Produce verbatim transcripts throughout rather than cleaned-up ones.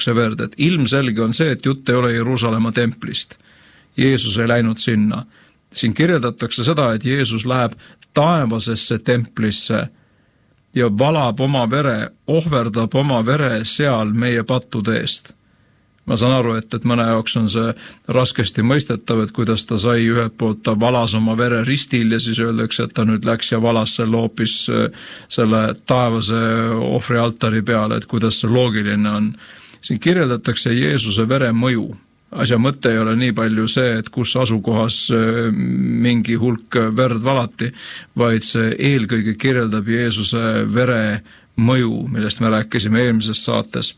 see verd, et ilmselge on see, et jutt ei ole Jeruusalemma templist. Jeesus ei läinud sinna. Siin kirjeldatakse seda, et Jeesus läheb taevasesse templisse ja valab oma vere, ohverdab oma vere seal meie pattude eest. Ma saan aru, et, et mõne jaoks on see raskesti mõistetav, et kuidas ta sai ühelt poolt, ta valas oma vere ristil ja siis öeldakse, et ta nüüd läks ja valas selle hoopis selle taevase ohvrialtari peale, et kuidas see loogiline on. Siin kirjeldatakse Jeesuse vere mõju. Asja mõte ei ole nii palju see, et kus asukohas mingi hulk verd valati, vaid see eelkõige kirjeldab Jeesuse vere mõju, millest me rääkisime eelmises saates.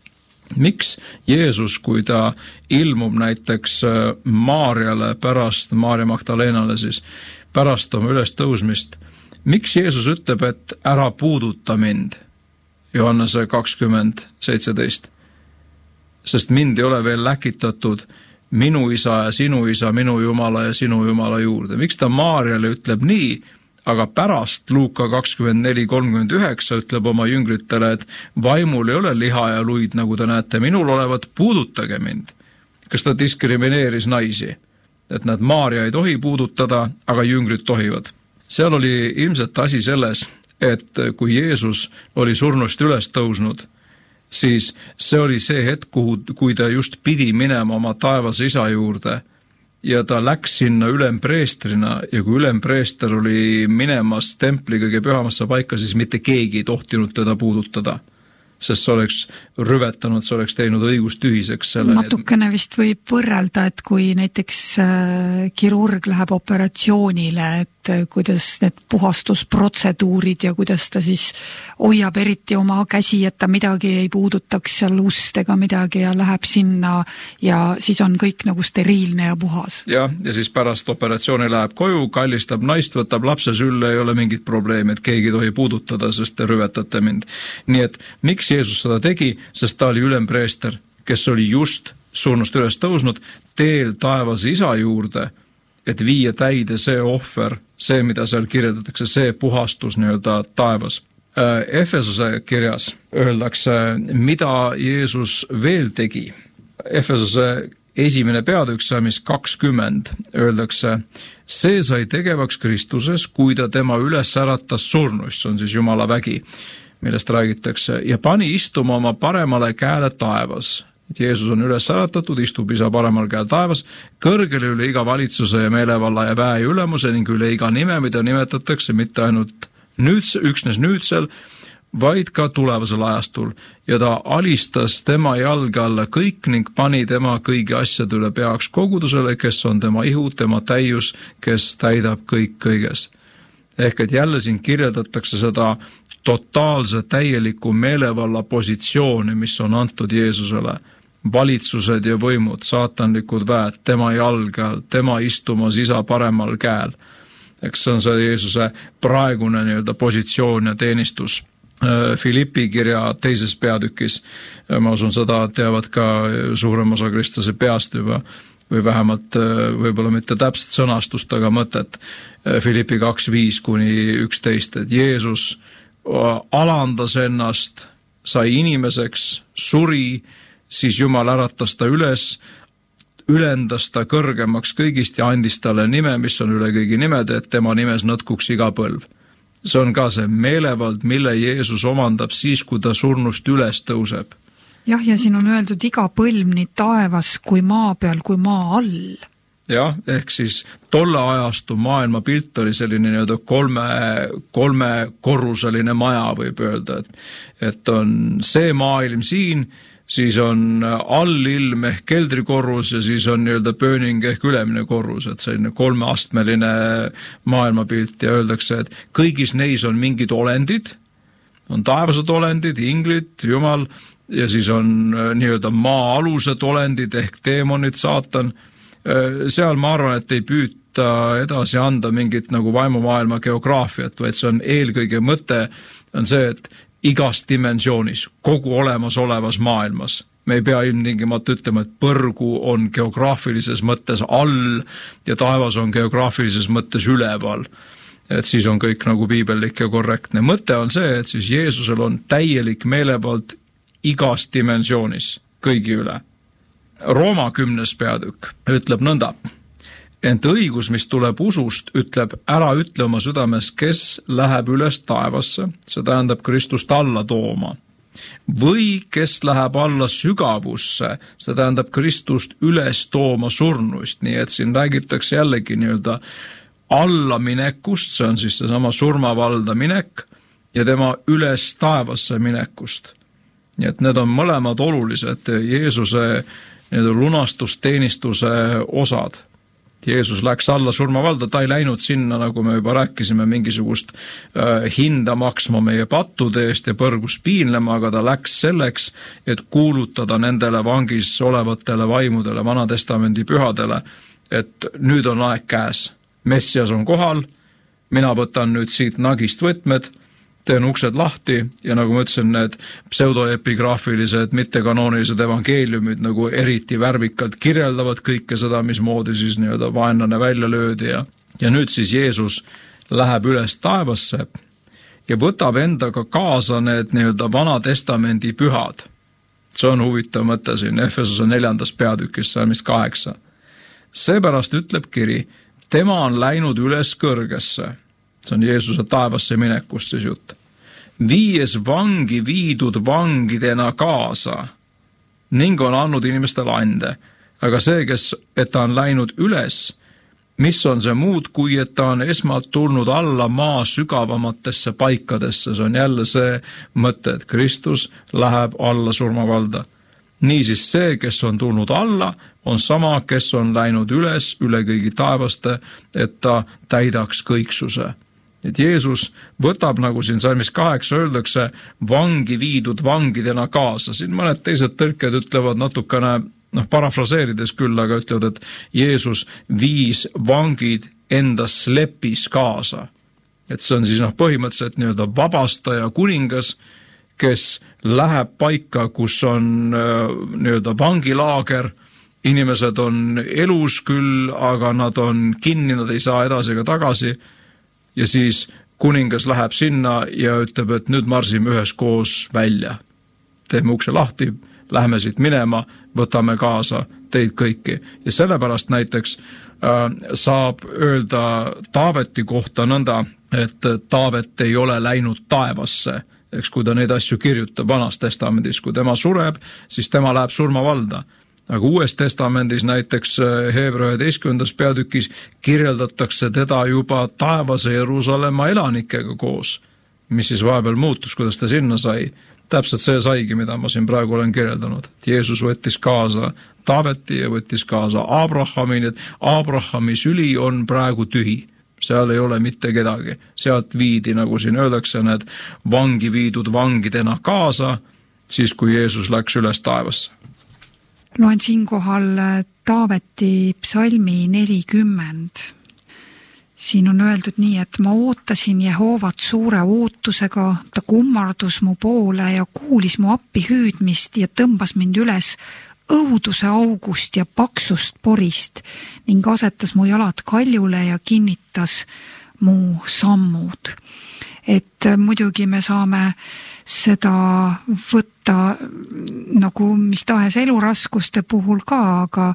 Miks Jeesus, kui ta ilmub näiteks Maarjale pärast, Maarja Magdalenale siis, pärast oma üles tõusmist, miks Jeesus ütleb, et ära puuduta mind, Johannese kakskümmend seitseteist, sest mind ei ole veel läkitatud minu isa ja sinu isa, minu Jumala ja sinu Jumala juurde. Miks ta Maarjale ütleb nii, aga pärast Luuka kakskümmend neli kolmkümmend üheksa ütleb oma jüngritele, et vaimul ei ole liha ja luid, nagu te näete, minul olevat, puudutage mind. Kas ta diskrimineeris naisi? Et nad Maarja ei tohi puudutada, aga jüngrid tohivad. Seal oli ilmselt asi selles, et kui Jeesus oli surnust üles tõusnud, siis see oli see hetk, kuhu, kui ta just pidi minema oma taevase isa juurde, ja ta läks sinna ülempreestrina ja kui ülempreester oli minemas templi kõige pühamasse paika, siis mitte keegi ei tohtinud teda puudutada, sest see oleks rüvetanud, see oleks teinud õigust tühiseks. Selle natukene vist võib võrrelda, et kui näiteks kirurg läheb operatsioonile, et kuidas need puhastusprotseduurid ja kuidas ta siis hoiab eriti oma käsi, et ta midagi ei puudutaks seal ust ega midagi ja läheb sinna ja siis on kõik nagu steriilne ja puhas. Ja, ja siis pärast operatsiooni läheb koju, kallistab naist, võtab lapse sülle, ei ole mingit probleemi, et keegi tohi puudutada, sest te rüvetate mind. Nii et miks Jeesus seda tegi, sest ta oli ülempreester, kes oli just surnust üles tõusnud teel taevase isa juurde, et viia täide see ohver, see, mida seal kirjeldatakse, see puhastus nii-öelda taevas. Efesose kirjas öeldakse, mida Jeesus veel tegi. Efesose esimene peatükk, mis kakskümmend, öeldakse, see sai tegevaks Kristuses, kui ta tema üles äratas surnust, see on siis Jumala vägi, millest räägitakse, ja pani istuma oma paremale käele taevas. Et Jeesus on üles äratatud, istub isa paremal käel taevas, kõrgele üle iga valitsuse ja meelevalla ja väe ülemuse ning üle iga nime, mida nimetatakse mitte ainult nüüd, üksnes nüüdsel, vaid ka tulevasel ajastul. Ja ta alistas tema jalge alla kõik ning pani tema kõigi asjade üle peaks kogudusele, kes on tema ihu, tema täius, kes täidab kõik kõiges. Ehk et jälle siin kirjeldatakse seda totaalse täieliku meelevalla positsiooni, mis on antud Jeesusele. Valitsused ja võimud, saatanlikud väed, tema jalge all, tema istumas isa paremal käel. Eks see on see Jeesuse praegune nii-öelda positsioon ja teenistus. Filippi kirja teises peatükis, ma usun seda teavad ka suurem osa kristlase peast juba, või vähemalt võib-olla mitte täpselt sõnastust, aga mõtet. Filippi kaks viis kuni üksteist, et Jeesus alandas ennast, sai inimeseks, suri, siis Jumal äratas ta üles, ülendas ta kõrgemaks kõigist ja andis talle nime, mis on üle kõigi nimede, et tema nimes nõtkuks iga põlv. See on ka see meelevald, mille Jeesus omandab siis, kui ta surnust üles tõuseb. Jah, ja siin on öeldud iga põlv nii taevas kui maa peal kui maa all. Jah, ehk siis tolle ajastu maailma pilt oli selline nii-öelda kolme, kolme korruseline maja, võib öelda, et, et on see maailm siin, siis on allilm ehk keldrikorrus ja siis on nii-öelda pööning ehk ülemine korrus, et selline kolmeastmeline maailmapilt ja öeldakse, et kõigis neis on mingid olendid, on taevased olendid, inglid, Jumal, ja siis on nii-öelda maa-alused olendid ehk teemonid, saatan. Seal ma arvan, et ei püüta edasi anda mingit nagu vaimumaailma geograafiat, vaid see on eelkõige mõte, on see, et igas dimensioonis, kogu olemasolevas maailmas. Me ei pea ilmtingimata ütlema, et põrgu on geograafilises mõttes all ja taevas on geograafilises mõttes üleval. Et siis on kõik nagu piibellik ja korrektne. Mõte on see, et siis Jeesusel on täielik meelevald igas dimensioonis. kõigi üle. Rooma kümnes peatükk ütleb nõnda, ent õigus, mis tuleb usust, ütleb ära ütle oma südames, kes läheb üles taevasse, see tähendab Kristust alla tooma, või kes läheb alla sügavusse, see tähendab Kristust üles tooma surnuist, nii et siin räägitakse jällegi nii-öelda allaminekust, see on siis seesama surmavalda minek ja tema üles taevasse minekust. Nii et need on mõlemad olulised Jeesuse nii-öelda lunastusteenistuse osad. Jeesus läks alla surmavalda, ta ei läinud sinna, nagu me juba rääkisime, mingisugust äh, hinda maksma meie pattude eest ja põrgus piinlema, aga ta läks selleks, et kuulutada nendele vangis olevatele vaimudele, Vanatestamendi pühadele, et nüüd on aeg käes. Messias on kohal, mina võtan nüüd siit nagist võtmed, teen uksed lahti ja nagu ma ütlesin, need pseudoepigraafilised, mittekanoonilised evangeeliumid nagu eriti värvikalt kirjeldavad kõike seda, mismoodi siis nii-öelda vaenlane välja löödi ja, ja nüüd siis Jeesus läheb üles taevasse ja võtab endaga kaasa need nii-öelda Vanatestamendi pühad. See on huvitav mõte siin Efesose neljandas peatükis, salmist kaheksa. Seepärast ütleb kiri, tema on läinud üles kõrgesse. See on Jeesuse taevasse minekust siis jutt. Viies vangi viidud vangidena kaasa ning on andnud inimestele ande. Aga see, kes, et ta on läinud üles, mis on see muud, kui et ta on esmalt tulnud alla maa sügavamatesse paikadesse. See on jälle see mõte, et Kristus läheb alla surmavalda. Niisiis see, kes on tulnud alla, on sama, kes on läinud üles üle kõigi taevaste, et ta täidaks kõiksuse. Et Jeesus võtab, nagu siin salmis kaheksa öeldakse, vangi viidud vangidena kaasa. Siin mõned teised tõrked ütlevad natukene, noh, parafraseerides küll, aga ütlevad, et Jeesus viis vangid enda slepis kaasa. Et see on siis noh, põhimõtteliselt nii-öelda vabastaja kuningas, kes läheb paika, kus on nii-öelda vangilaager, inimesed on elus küll, aga nad on kinni, nad ei saa edasi ega tagasi, ja siis kuningas läheb sinna ja ütleb, et nüüd marsime üheskoos välja. Teeme ukse lahti, läheme siit minema, võtame kaasa teid kõiki. Ja sellepärast näiteks äh, saab öelda Taaveti kohta nõnda, et Taavet ei ole läinud taevasse, eks kui ta neid asju kirjutab Vanas testamendis, kui tema sureb, siis tema läheb surmavalda. Aga Uues testamendis näiteks Heebra üheteistkümnendas peatükis kirjeldatakse teda juba taevase Jeruusalemma elanikega koos, mis siis vahepeal muutus, kuidas ta sinna sai. Täpselt see saigi, mida ma siin praegu olen kirjeldanud. Jeesus võttis kaasa Taaveti ja võttis kaasa Abrahami, nii et Abrahami süli on praegu tühi. Seal ei ole mitte kedagi. Sealt viidi, nagu siin öeldakse, need vangi viidud vangidena kaasa, siis kui Jeesus läks üles taevasse. Loen siinkohal Taaveti psalmi nelikümmend. Siin on öeldud nii, et ma ootasin Jehoovat suure ootusega, ta kummardus mu poole ja kuulis mu appi hüüdmist ja tõmbas mind üles õuduse august ja paksust porist ning asetas mu jalad kaljule ja kinnitas mu sammud. Et muidugi me saame seda võtta nagu mis tahes eluraskuste puhul ka, aga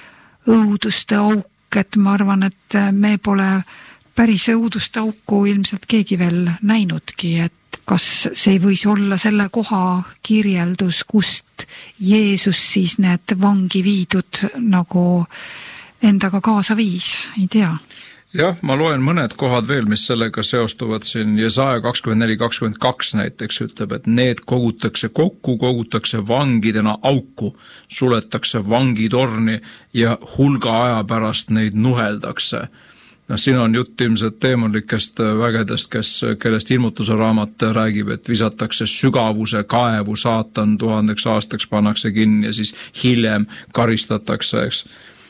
õuduste auk, et ma arvan, et me pole päris õuduste auku ilmselt keegi veel näinudki, et kas see võis olla selle koha kirjeldus, kust Jeesus siis need vangi viidud nagu endaga kaasa viis, ei tea. Jah, ma loen mõned kohad veel, mis sellega seostuvad siin. Jesaja kakskümmend neli kakskümmend kaks näiteks ütleb, et need kogutakse kokku, kogutakse vangidena auku, suletakse vangitorni ja hulga aja pärast neid nuheldakse. No, siin on jutt ilmselt teemonlikest vägedest, kes, kellest ilmutuse raamat räägib, et visatakse sügavuse kaevu, saatan tuhandeks aastaks pannakse kinni ja siis hiljem karistatakse, eks.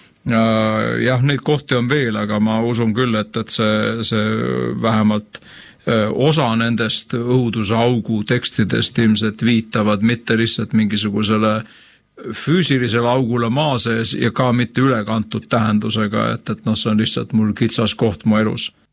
Jah, neid kohti on veel, aga ma usun küll, et, et see, see vähemalt osa nendest õuduse augu tekstidest ilmselt viitavad mitte lihtsalt mingisugusele füüsilisele augule maa sees ja ka mitte ülekantud tähendusega, et, et noh, see on lihtsalt mul kitsas koht mu elus.